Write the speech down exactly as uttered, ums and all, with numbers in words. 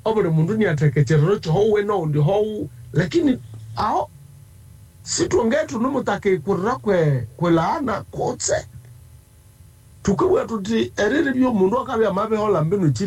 obule mundu ni atekecherero chowe no ndi ho lakini ao situongetu numutake kurra kwe kwelaana kotse tukubwa tuti erere byo mundu akabya mabe hola mbinu